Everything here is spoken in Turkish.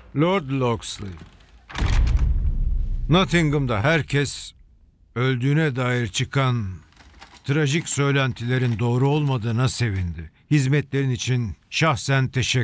Lord Locksley. Nottingham'da herkes öldüğüne dair çıkan trajik söylentilerin doğru olmadığına sevindi. Hizmetlerin için şahsen teşekkür